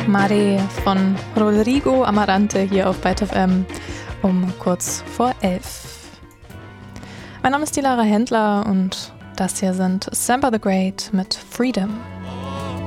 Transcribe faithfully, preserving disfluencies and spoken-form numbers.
Mare von Rodrigo Amarante hier auf Byte F M um kurz vor elf. Mein Name ist die Lara Händler und das hier sind Sampa the Great mit Freedom.